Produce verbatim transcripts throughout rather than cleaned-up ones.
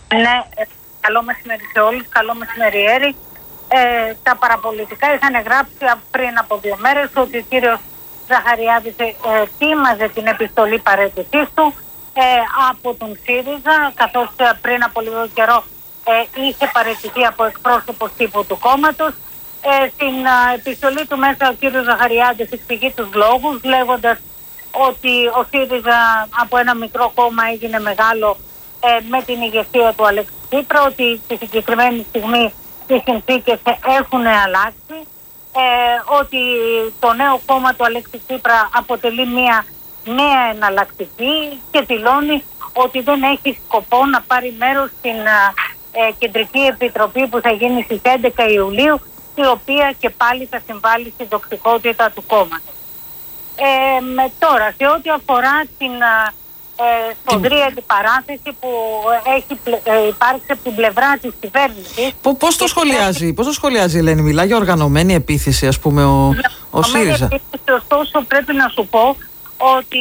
Ναι, καλό μεσημέρι σε όλους, καλό μεσημέρι Έρη. Ε, τα παραπολιτικά είχαν γράψει πριν από δύο μέρες ότι ο κύριος Ζαχαριάδης ε, ετοίμαζε την επιστολή παραίτησής του ε, από τον ΣΥΡΙΖΑ, καθώς ε, πριν από λίγο καιρό ε, είχε παραιτηθεί από εκπρόσωπος τύπου του κόμματος. Ε, στην ε, επιστολή του μέσα ο κύριος Ζαχαριάδης εξηγεί τους λόγους, λέγοντας ότι ο ΣΥΡΙΖΑ από ένα μικρό κόμμα έγινε μεγάλο ε, με την ηγεσία του Αλέξη Τσίπρα, ότι στη συγκεκριμένη στιγμή οι συνθήκες έχουν αλλάξει, ε, ότι το νέο κόμμα του Αλέξη Τσίπρα αποτελεί μια νέα εναλλακτική και δηλώνει ότι δεν έχει σκοπό να πάρει μέρος στην ε, κεντρική επιτροπή που θα γίνει στις έντεκα Ιουλίου, η οποία και πάλι θα συμβάλλει στην τοξικότητα του κόμματος. Ε, με τώρα, σε ό,τι αφορά την ε, σφοδρή αντιπαράθεση που έχει ε, υπάρξει από την πλευρά της κυβέρνησης. Πώς το σχολιάζει, πώς το σχολιάζει η Ελένη? Μιλάει για οργανωμένη επίθεση, ας πούμε, ο, ο ΣΥΡΙΖΑ. Επίθεση, ωστόσο πρέπει να σου πω ότι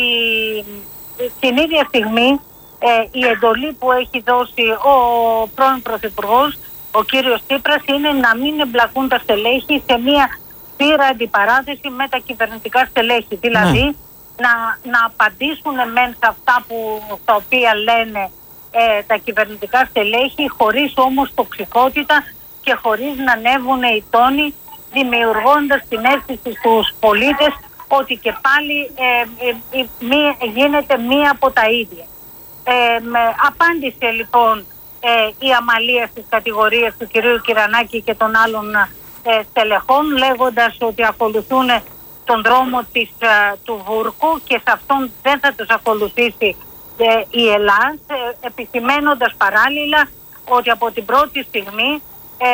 την ίδια στιγμή ε, η εντολή που έχει δώσει ο πρώην Πρωθυπουργός, ο κύριος Τσίπρας, είναι να μην εμπλακούν τα στελέχη σε μια πήρα αντιπαράθεση με τα κυβερνητικά στελέχη. Δηλαδή ναι. να, να απαντήσουν μεν σε αυτά που, τα οποία λένε ε, τα κυβερνητικά στελέχη, χωρίς όμως τοξικότητα και χωρίς να ανέβουν οι τόνοι, δημιουργώντας την αίσθηση στους πολίτες ότι και πάλι ε, ε, ε, μη, γίνεται μία από τα ίδια. Ε, με, απάντησε λοιπόν ε, η Αμαλία στις κατηγορίες του κυρίου Κυρανάκη και των άλλων στελεχών, λέγοντας ότι ακολουθούν τον δρόμο της, του Βούρκου και σε αυτόν δεν θα τους ακολουθήσει ε, η Ελλάδα, ε, επισημένοντας παράλληλα ότι από την πρώτη στιγμή ε,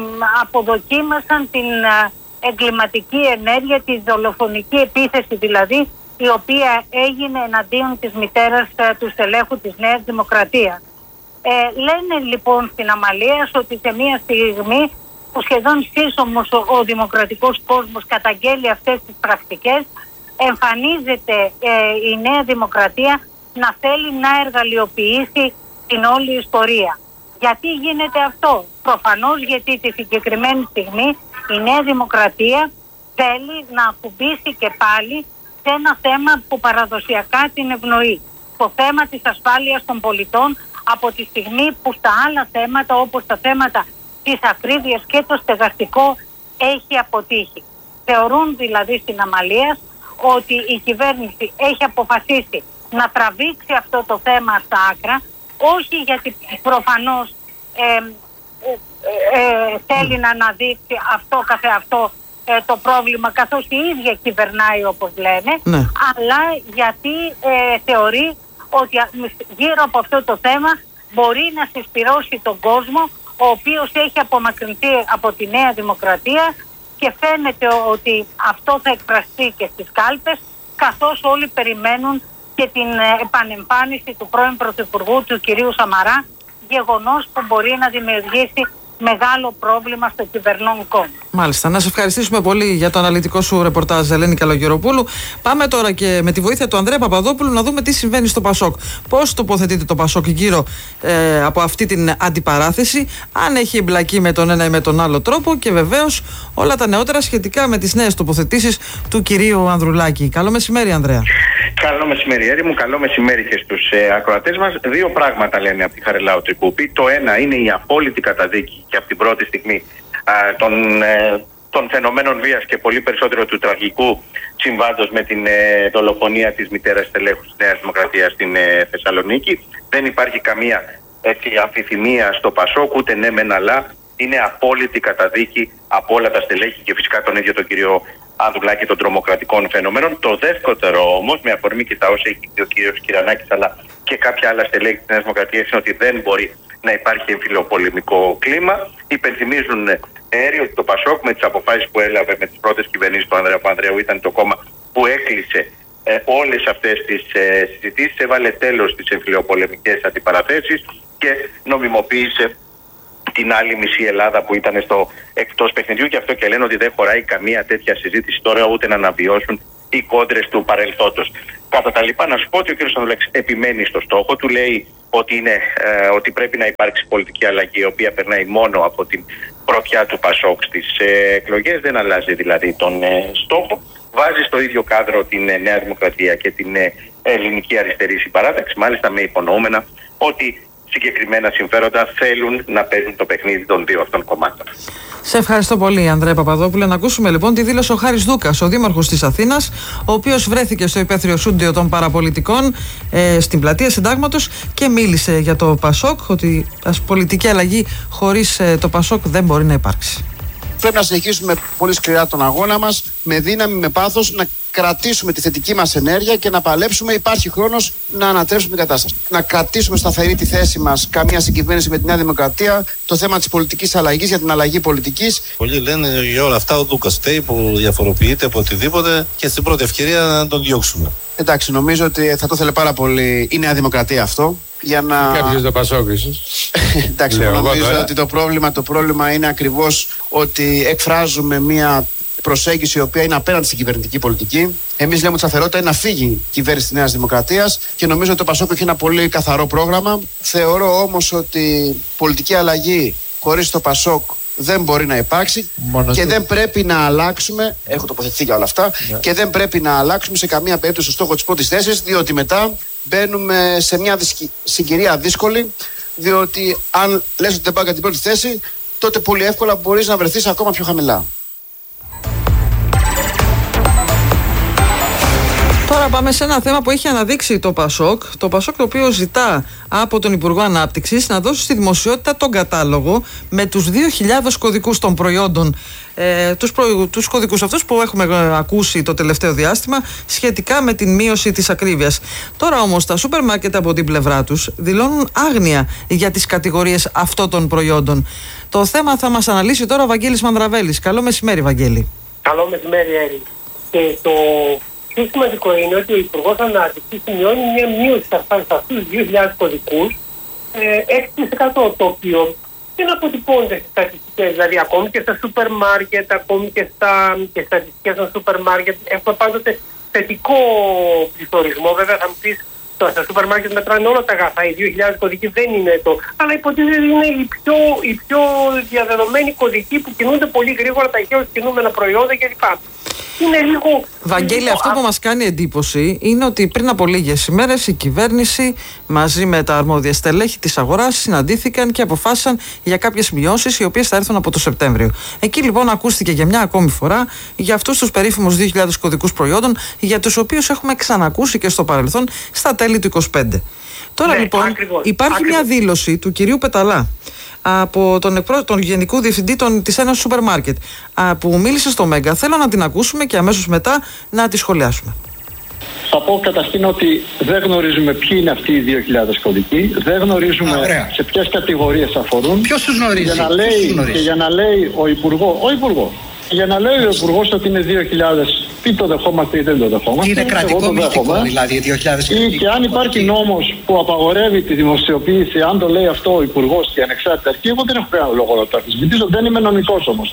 αποδοκίμασαν την ε, εγκληματική ενέργεια, τη δολοφονική επίθεση δηλαδή, η οποία έγινε εναντίον της μητέρας ε, του στελέχου της Νέας Δημοκρατίας. Ε, λένε λοιπόν στην Αμαλίας ότι σε μία στιγμή που σχεδόν σύσσωμος ο, ο δημοκρατικός κόσμος καταγγέλει αυτές τις πρακτικές, εμφανίζεται ε, η Νέα Δημοκρατία να θέλει να εργαλειοποιήσει την όλη ιστορία. Γιατί γίνεται αυτό? Προφανώς γιατί τη συγκεκριμένη στιγμή η Νέα Δημοκρατία θέλει να ακουμπήσει και πάλι σε ένα θέμα που παραδοσιακά την ευνοεί. Το θέμα της ασφάλειας των πολιτών, από τη στιγμή που στα άλλα θέματα, όπως τα θέματα της ακρίβειας και το στεγαστικό, έχει αποτύχει. Θεωρούν δηλαδή στην Αμαλία ότι η κυβέρνηση έχει αποφασίσει να τραβήξει αυτό το θέμα στα άκρα, όχι γιατί προφανώς ε, ε, ε, θέλει να αναδείξει αυτό καθεαυτό ε, το πρόβλημα, καθώς η ίδια κυβερνάει όπως λένε, ναι. αλλά γιατί ε, θεωρεί ότι γύρω από αυτό το θέμα μπορεί να συσπυρώσει τον κόσμο, ο οποίος έχει απομακρυνθεί από τη Νέα Δημοκρατία, και φαίνεται ότι αυτό θα εκφραστεί και στις κάλπες, καθώς όλοι περιμένουν και την επανεμφάνιση του πρώην Πρωθυπουργού, του κυρίου Σαμαρά, γεγονός που μπορεί να δημιουργήσει μεγάλο πρόβλημα στο κυβερνών κόμμα. Μάλιστα. Να σε ευχαριστήσουμε πολύ για το αναλυτικό σου ρεπορτάζ, Ελένη Καλογεροπούλου. Πάμε τώρα και με τη βοήθεια του Ανδρέα Παπαδόπουλου να δούμε τι συμβαίνει στο Πασόκ. Πώς τοποθετείται το Πασόκ γύρω ε, από αυτή την αντιπαράθεση, αν έχει εμπλακεί με τον ένα ή με τον άλλο τρόπο, και βεβαίως όλα τα νεότερα σχετικά με τις νέες τοποθετήσεις του κυρίου Ανδρουλάκη. Καλό μεσημέρι, Ανδρέα. Καλό μεσημέρι, Έρη μου. Καλό μεσημέρι και στους ε, ακροατές μας. Δύο πράγματα λένε από τη Χαριλάου Τρικούπη. Το ένα είναι η απόλυτη καταδίκη και από την πρώτη στιγμή α, των, ε, των φαινομένων βίας και πολύ περισσότερο του τραγικού συμβάντος με την ε, δολοφονία της μητέρας στελέχου της Νέας Δημοκρατίας στην ε, Θεσσαλονίκη. Δεν υπάρχει καμία έτσι, αμφιθυμία στο Πασόκ, ούτε ναι μεν αλλά. Είναι απόλυτη καταδίκη από όλα τα στελέχη και φυσικά τον ίδιο τον κύριο Ανδρουλάκη των τρομοκρατικών φαινομένων. Το δεύτερο όμως, με αφορμή και τα όσα έχει ο κύριος Κυρανάκης αλλά και κάποια άλλα στελέχη της Νέας Δημοκρατίας, είναι ότι δεν μπορεί να υπάρχει εμφυλιοπολεμικό κλίμα. Υπενθυμίζουν αέρι ότι το Πασόκ με τις αποφάσεις που έλαβε με τις πρώτες κυβερνήσεις του Ανδρέα Παπανδρέου ήταν το κόμμα που έκλεισε ε, όλες αυτές τις ε, συζητήσεις, έβαλε τέλος στις εμφυλιοπολεμικές αντιπαραθέσεις και νομιμοποίησε την άλλη μισή Ελλάδα που ήταν στο εκτός παιχνιδιού, και αυτό και λένε ότι δεν χωράει καμία τέτοια συζήτηση τώρα, ούτε να αναβιώσουν οι κόντρες του παρελθόντος. Κατά τα λοιπά, να σου πω ότι ο κ. Ανδρουλάκης επιμένει στο στόχο του, λέει ότι, είναι, ε, ότι πρέπει να υπάρξει πολιτική αλλαγή, η οποία περνάει μόνο από την πρωτιά του Πασόκ στις ε, εκλογές, δεν αλλάζει δηλαδή τον ε, στόχο. Βάζει στο ίδιο κάδρο την ε, Νέα Δημοκρατία και την ε, Ελληνική Αριστερή Συμπαράταξη, μάλιστα με υπονοούμενα ότι συγκεκριμένα συμφέροντα θέλουν να παίζουν το παιχνίδι των δύο αυτών κομμάτων. Σε ευχαριστώ πολύ, Ανδρέα Παπαδόπουλε. Να ακούσουμε λοιπόν τη δήλωση ο Χάρης Δούκας, ο δήμαρχος της Αθήνας, ο οποίος βρέθηκε στο υπαίθριο στούντιο των παραπολιτικών ε, στην πλατεία Συντάγματος και μίλησε για το Πασόκ, ότι πολιτική αλλαγή χωρίς ε, το Πασόκ δεν μπορεί να υπάρξει. Πρέπει να συνεχίσουμε πολύ σκληρά τον αγώνα μας, με δύναμη, με πάθος, να κρατήσουμε τη θετική μας ενέργεια και να παλέψουμε. Υπάρχει χρόνος να ανατρέψουμε την κατάσταση. Να κρατήσουμε σταθερή τη θέση μας, καμία συγκυβέρνηση με τη Νέα Δημοκρατία, το θέμα της πολιτικής αλλαγής, για την αλλαγή πολιτικής. Πολλοί λένε για όλα αυτά ο Δούκας φταίει που διαφοροποιείται από οτιδήποτε και στην πρώτη ευκαιρία να τον διώξουμε. Εντάξει, νομίζω ότι θα το ήθελε πάρα πολύ η Νέα Δημοκρατία αυτό. Για να... Κάποιος το Πασόκ ίσως. Εντάξει, νομίζω ότι το πρόβλημα, το πρόβλημα είναι ακριβώς ότι εκφράζουμε μια προσέγγιση η οποία είναι απέναντι στην κυβερνητική πολιτική. Εμείς λέμε ότι η σταθερότητα είναι να φύγει η κυβέρνηση της Νέας Δημοκρατίας και νομίζω ότι το Πασόκ έχει ένα πολύ καθαρό πρόγραμμα. Θεωρώ όμως ότι πολιτική αλλαγή χωρίς το Πασόκ δεν μπορεί να υπάρξει. Μόνο και του. Δεν πρέπει να αλλάξουμε. Έχω τοποθετηθεί για όλα αυτά. Yeah. Και δεν πρέπει να αλλάξουμε σε καμία περίπτωση το στόχο της πρώτης θέσης, διότι μετά μπαίνουμε σε μια δυσκη... συγκυρία δύσκολη. Διότι αν λες ότι δεν πάω για την πρώτη θέση, τότε πολύ εύκολα μπορείς να βρεθείς ακόμα πιο χαμηλά. Τώρα πάμε σε ένα θέμα που έχει αναδείξει το Πασόκ. Το Πασόκ, το οποίο ζητά από τον Υπουργό Ανάπτυξης να δώσει στη δημοσιότητα τον κατάλογο με τους δύο χιλιάδες κωδικούς των προϊόντων, ε, τους, προ, τους κωδικούς αυτούς που έχουμε ακούσει το τελευταίο διάστημα σχετικά με την μείωση της ακρίβειας. Τώρα όμως τα σούπερ μάρκετ από την πλευρά τους δηλώνουν άγνοια για τις κατηγορίες αυτών των προϊόντων. Το θέμα θα μας αναλύσει τώρα ο Βαγγέλης Μανδραβέλης. Καλό μεσημέρι, Βαγγέλη. Καλό μεσημέρι, Έρη. Και το πιο σημαντικό είναι ότι ο Υπουργός Ανάπτυξης σημειώνει μια μείωση σε αυτούς τους δύο χιλιάδες κωδικούς έξι τοις εκατό, το οποίο δεν αποτυπώνεται στις στατιστικές. Δηλαδή, ακόμη και στα σούπερ μάρκετ, ακόμη και στα και στατιστικές των σούπερ μάρκετ, έχουμε πάντοτε θετικό πληθωρισμό. Βέβαια, θα μου πεις, στα σούπερ μάρκετ μετράνε όλα τα αγαθά. Οι δύο χιλιάδες κωδικοί δεν είναι το. Αλλά υποτίθεται είναι οι πιο, οι πιο διαδεδομένοι κωδικοί που κινούνται πολύ γρήγορα, τα ηχαίως κινούμενα προϊόντα κλπ. Είναι λίγο. Βαγγέλη, λίγο... αυτό που μας κάνει εντύπωση είναι ότι πριν από λίγες ημέρες η κυβέρνηση μαζί με τα αρμόδια στελέχη της αγοράς συναντήθηκαν και αποφάσισαν για κάποιες μειώσεις οι οποίες θα έρθουν από το Σεπτέμβριο. Εκεί λοιπόν ακούστηκε για μια ακόμη φορά για αυτούς τους περίφημους δύο χιλιάδες κωδικούς προϊόντων, για τους οποίους έχουμε ξανακούσει και στο παρελθόν στα τέλη του είκοσι πέντε. Τώρα ναι, λοιπόν ακριβώς, υπάρχει ακριβώς. μια δήλωση του κυρίου Πεταλά από τον, εκπρό... τον Γενικού Διευθυντή των... της Ένωσης Σούπερ Μάρκετ που μίλησε στο Μέγκα. Θέλω να την ακούσουμε και αμέσως μετά να τη σχολιάσουμε. Θα πω καταρχήν ότι δεν γνωρίζουμε ποιοι είναι αυτοί οι δύο χιλιάδες κωδικοί, δεν γνωρίζουμε Α, σε ποιες κατηγορίες αφορούν. Ποιος τους γνωρίζει, για να λέει, τους γνωρίζει. Και για να λέει ο Υπουργός, ο Υπουργός, για να λέει ο Υπουργός ότι είναι δύο χιλιάδες, ή το δεχόμαστε ή δεν το δεχόμαστε. Είναι κρατικό μυστικό, δηλαδή δύο χιλιάδες. Ή και αν υπάρχει νόμος που απαγορεύει τη δημοσιοποίηση, αν το λέει αυτό ο Υπουργός και η ανεξάρτητη αρχή, εγώ δεν έχω κανένα λόγο να το αμφισβητήσω, δεν είμαι νομικός όμως.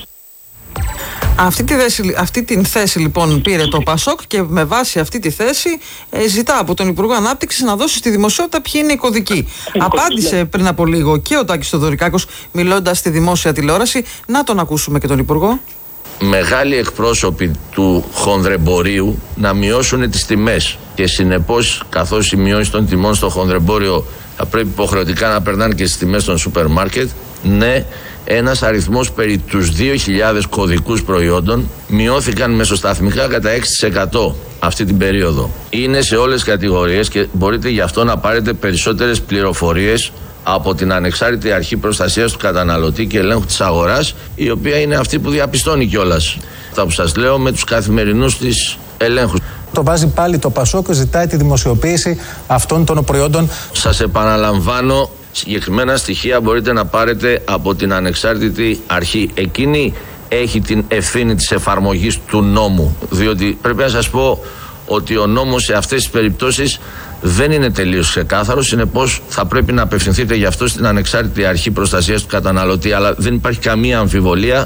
Αυτή, τη θέση, αυτή την θέση λοιπόν πήρε το Πασόκ και με βάση αυτή τη θέση ε, ζητά από τον Υπουργό Ανάπτυξης να δώσει στη δημοσιότητα ποιοι είναι οι κωδικοί. Απάντησε πριν από λίγο και ο Τάκης Θεοδωρικάκος μιλώντας στη δημόσια τηλεόραση. Να τον ακούσουμε και τον Υπουργό. Μεγάλοι εκπρόσωποι του χονδρεμπορίου να μειώσουν τις τιμές και συνεπώς, καθώς οι μειώσεις των τιμών στο χονδρεμπόριο θα πρέπει υποχρεωτικά να περνάνε και στις τιμές των σούπερ μάρκετ, ναι, ένας αριθμός περί τους δύο χιλιάδες κωδικούς προϊόντων μειώθηκαν μεσοσταθμικά κατά έξι τοις εκατό αυτή την περίοδο. Είναι σε όλες τις κατηγορίες και μπορείτε γι' αυτό να πάρετε περισσότερες πληροφορίες από την Ανεξάρτητη Αρχή Προστασίας του Καταναλωτή και Ελέγχου της Αγοράς, η οποία είναι αυτή που διαπιστώνει κιόλας αυτά που σας λέω με τους καθημερινούς της ελέγχους. Το βάζει πάλι το Πασόκ, ζητάει τη δημοσιοποίηση αυτών των προϊόντων. Σας επαναλαμβάνω, συγκεκριμένα στοιχεία μπορείτε να πάρετε από την Ανεξάρτητη Αρχή. Εκείνη έχει την ευθύνη της εφαρμογής του νόμου, διότι πρέπει να σας πω ότι ο νόμος σε αυτές τις περιπτώσεις δεν είναι τελείως ξεκάθαρος, συνεπώς θα πρέπει να απευθυνθείτε γι' αυτό στην Ανεξάρτητη Αρχή Προστασίας του Καταναλωτή, αλλά δεν υπάρχει καμία αμφιβολία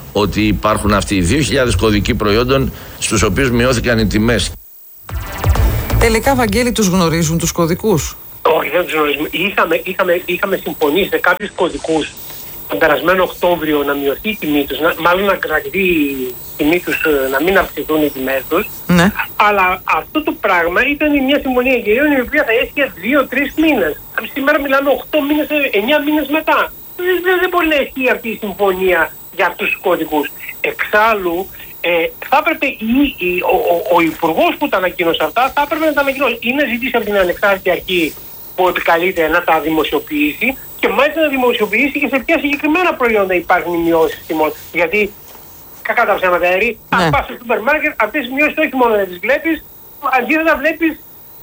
ότι υπάρχουν αυτοί οι δύο χιλιάδες κωδικοί προϊόντων στους οποίους μειώθηκαν οι τιμές. Τελικά, Βαγγέλη, τους γνωρίζουν τους κωδικούς? Όχι, δεν τους γνωρίζουμε. Είχαμε, είχαμε, είχαμε συμφωνήσει σε κάποιους κωδικούς τον περασμένο Οκτώβριο να μειωθεί η τιμή τους, να, μάλλον να κρατηθεί η τιμή τους, να μην αυξηθούν οι τιμές τους. Ναι. Αλλά αυτό το πράγμα ήταν μια συμφωνία κυρίων η οποία θα έσχε δύο τρεις μήνες. Σήμερα μιλάμε οκτώ μήνες, εννιά μήνες μετά. Δεν, δεν μπορεί να ισχύει αυτή η συμφωνία για αυτούς τους κωδικούς. Εξάλλου, ε, θα έπρεπε η, η, ο, ο, ο υπουργός που τα ανακοίνωσε αυτά θα έπρεπε να τα ανακοινώσει ή να ζητήσει από την ανεξάρτητη αρχή που επικαλείται να τα δημοσιοποιήσει και μάλιστα να δημοσιοποιήσει και σε ποια συγκεκριμένα προϊόντα υπάρχουν οι μειώσεις τιμών. Γιατί, κακά τα ψέματα, Έρη, ναι. Αν πας στο σούπερ μάρκετ, αυτές οι μειώσεις όχι μόνο να τις βλέπεις, αντίθετα βλέπεις.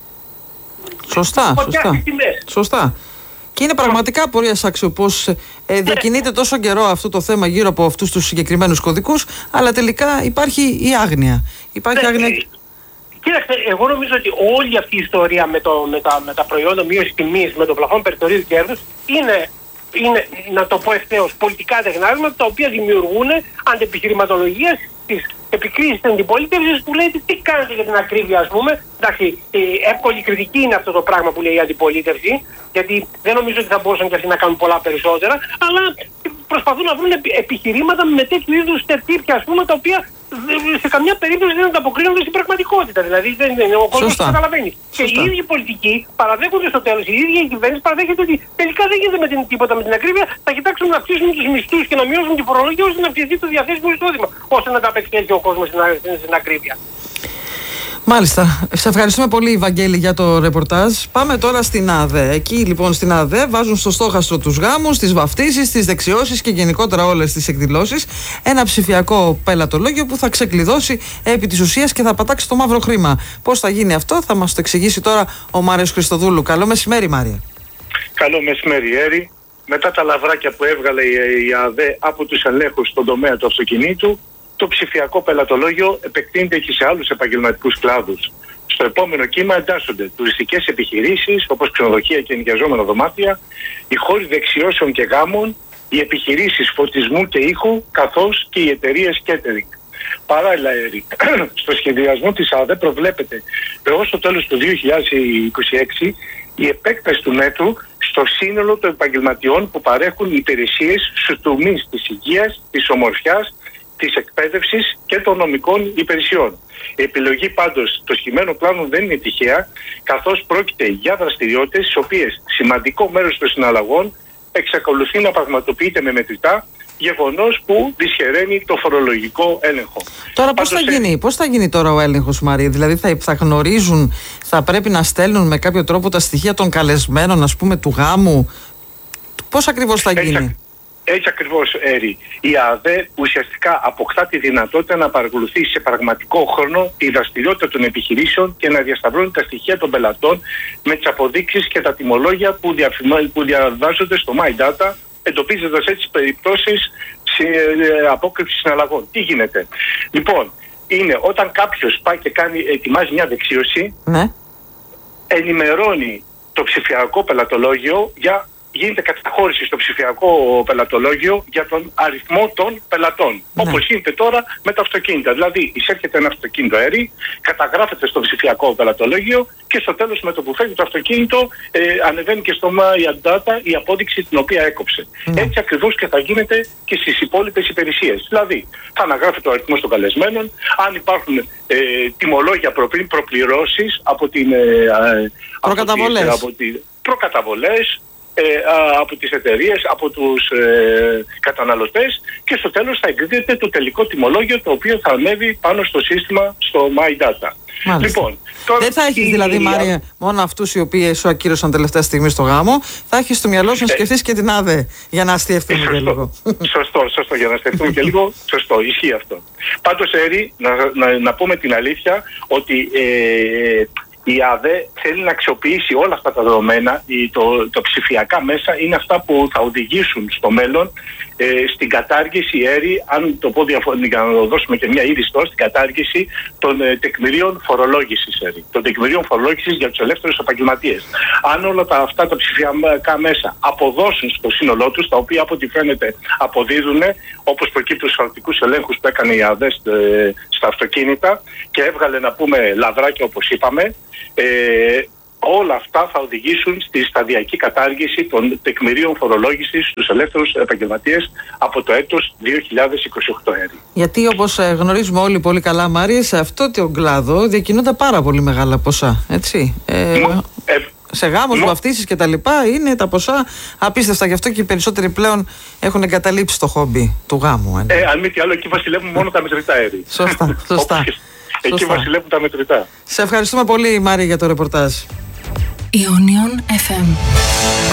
Σωστά, σωστά. Σωστά. Και είναι πραγματικά απορίας άξιο πώς ε, διακινείται τόσο καιρό αυτό το θέμα γύρω από αυτούς τους συγκεκριμένους κωδικούς, αλλά τελικά υπάρχει η άγνοια. Υπάρχει ναι, άγνοια. Κοίταξε, εγώ νομίζω ότι όλη αυτή η ιστορία με, το, με, τα, με τα προϊόντα μείωση τιμής, με το πλαφόν περιθωρίου κέρδους, είναι, είναι, να το πω ευθέως, πολιτικά τεχνάσματα τα οποία δημιουργούν αντεπιχειρηματολογίες της επικρίσεις της αντιπολίτευσης που λέει τι κάνετε για την ακρίβεια, ας πούμε. Εντάξει, η εύκολη κριτική είναι αυτό το πράγμα που λέει η αντιπολίτευση, γιατί δεν νομίζω ότι θα μπορούσαν και αυτοί να κάνουν πολλά περισσότερα, αλλά προσπαθούν να βρουν επιχειρήματα με τέτοιου είδους τερτύπια, ας πούμε, τα οποία σε καμιά περίπτωση δεν ανταποκρίνονται στην πραγματικότητα. Δηλαδή δεν είναι ο κόσμος που καταλαβαίνει. Και οι ίδιοι πολιτικοί παραδέχονται στο τέλος, η ίδια η κυβέρνηση παραδέχεται ότι τελικά δεν γίνεται με την, τίποτα με την ακρίβεια. Θα κοιτάξουν να αυξήσουν τους μισθούς και να μειώσουν τη φορολογία ώστε να αυξηθεί το διαθέσιμο εισόδημα, ώστε να τα απεξέλθει ο κόσμος στην, στην ακρίβεια. Μάλιστα. Σε ευχαριστούμε πολύ, Βαγγέλη, για το ρεπορτάζ. Πάμε τώρα στην ΑΔΕ. Εκεί λοιπόν στην ΑΔΕ βάζουν στο στόχαστρο τους γάμους, τις βαφτίσεις, τις δεξιώσεις και γενικότερα όλες τις εκδηλώσεις ένα ψηφιακό πελατολόγιο που θα ξεκλειδώσει επί της ουσίας και θα πατάξει το μαύρο χρήμα. Πώς θα γίνει αυτό, θα μας το εξηγήσει τώρα ο Μάριος Χριστοδούλου. Καλό μεσημέρι, Μάρια. Καλό μεσημέρι, Έρη. Μετά τα λαβράκια που έβγαλε η ΑΔΕ από τους ελέγχους στον τομέα του αυτοκινήτου, το ψηφιακό πελατολόγιο επεκτείνεται και σε άλλους επαγγελματικούς κλάδους. Στο επόμενο κύμα εντάσσονται τουριστικές επιχειρήσεις όπως ξενοδοχεία και ενοικιαζόμενα δωμάτια, οι χώροι δεξιώσεων και γάμων, οι επιχειρήσεις φωτισμού και ήχου, καθώς και οι εταιρείες catering. Παράλληλα, Έρη, στο σχεδιασμό της ΑΔΕ προβλέπεται έως το τέλος του δύο χιλιάδες είκοσι έξι η επέκταση του μέτρου στο σύνολο των επαγγελματιών που παρέχουν υπηρεσίες στους τομείς της υγείας, της ομορφιάς, της εκπαίδευσης και των νομικών υπηρεσιών. Η επιλογή πάντως των σχημένων πλάνων δεν είναι τυχαία, καθώς πρόκειται για δραστηριότητες στις οποίες σημαντικό μέρος των συναλλαγών εξακολουθεί να πραγματοποιείται με μετρητά, γεγονός που δυσχεραίνει το φορολογικό έλεγχο. Τώρα πώς θα, γίνει, πώς θα γίνει τώρα ο έλεγχος, Μαρία? Δηλαδή θα, θα γνωρίζουν, θα πρέπει να στέλνουν με κάποιο τρόπο τα στοιχεία των καλεσμένων, ας πούμε, του γάμου? Πώς ακριβώς θα γίνει? Έτσι, έτσι ακριβώς, Έρη. Η ΑΔΕ ουσιαστικά αποκτά τη δυνατότητα να παρακολουθεί σε πραγματικό χρόνο τη δραστηριότητα των επιχειρήσεων και να διασταυρώνει τα στοιχεία των πελατών με τις αποδείξεις και τα τιμολόγια που, διαφημα... που διαβάζονται στο MyData, εντοπίζοντας έτσι περιπτώσεις απόκρυψης συναλλαγών. Τι γίνεται? Λοιπόν, είναι όταν κάποιος πάει και κάνει, ετοιμάζει μια δεξίωση, ναι, ενημερώνει το ψηφιακό πελατολόγιο για γίνεται καταχώρηση στο ψηφιακό πελατολόγιο για τον αριθμό των πελατών. Ναι. Όπως γίνεται τώρα με τα αυτοκίνητα. Δηλαδή, εισέρχεται ένα αυτοκίνητο αέρι, καταγράφεται στο ψηφιακό πελατολόγιο και στο τέλος, με το που φεύγει το αυτοκίνητο, ε, ανεβαίνει και στο MyData η απόδειξη την οποία έκοψε. Ναι. Έτσι ακριβώς και θα γίνεται και στις υπόλοιπες υπηρεσίες. Δηλαδή, θα αναγράφεται ο αριθμός των καλεσμένων, αν υπάρχουν ε, τιμολόγια προπλη, προπληρώσεις από την. Ε, προκαταβολές. Από, από τη, προκαταβολές. Ε, α, από τις εταιρείες, από τους ε, καταναλωτές και στο τέλος θα εγκρίνεται το τελικό τιμολόγιο το οποίο θα ανέβει πάνω στο σύστημα στο MyData. Λοιπόν, τώρα δεν θα έχεις δηλαδή, Μάρια, μόνο αυτούς οι οποίοι σου ακύρωσαν τελευταία στιγμή στο γάμο, θα έχεις στο μυαλό σου να σκεφτείς και την ΑΔΕ για να αστιευτούμε και λίγο. Σωστό, σωστό, για να αστιευτούμε και λίγο, σωστό, ισχύει αυτό. Πάντως, Έρη, να, να, να πούμε την αλήθεια ότι ε, Η ΑΔΕ θέλει να αξιοποιήσει όλα αυτά τα δεδομένα, το, το ψηφιακά μέσα είναι αυτά που θα οδηγήσουν στο μέλλον ε, στην κατάργηση, Έρη, αν το πω διαφορετικά, για να το δώσουμε και μια είδηση τώρα, στην κατάργηση των ε, τεκμηρίων φορολόγησης, Έρη, των τεκμηρίων φορολόγησης για τους ελεύθερους επαγγελματίες. Αν όλα τα, αυτά τα ψηφιακά μέσα αποδώσουν στο σύνολό τους, τα οποία από ό,τι φαίνεται αποδίδουν, όπως προκύπτουν στους φαρμακευτικούς ελέγχους που έκανε η ΑΔΕ ε, στα αυτοκίνητα και έβγαλε, να πούμε, λαδράκια όπως είπαμε, ε, όλα αυτά θα οδηγήσουν στη σταδιακή κατάργηση των τεκμηρίων φορολόγησης στους ελεύθερους επαγγελματίες από το έτος δύο χιλιάδες είκοσι οκτώ. Γιατί, όπως γνωρίζουμε όλοι πολύ καλά, Μάρια, σε αυτό το κλάδο διακινούνται πάρα πολύ μεγάλα ποσά, έτσι. Ε, Μο, ε, σε γάμους, Μο... βαφτίσεις και τα λοιπά είναι τα ποσά απίστευτα. Γι' αυτό και οι περισσότεροι πλέον έχουν εγκαταλείψει το χόμπι του γάμου. Ε, αν μη τι άλλο, εκεί βασιλεύουν μόνο τα μετρητά, Έρη. Σωστά, σωστά. Εκεί σωστά. βασιλεύουν τα μετρητά. Σε ευχαριστούμε πολύ, Μάρια, για το ρεπορτάζ. Ionion εφ εμ.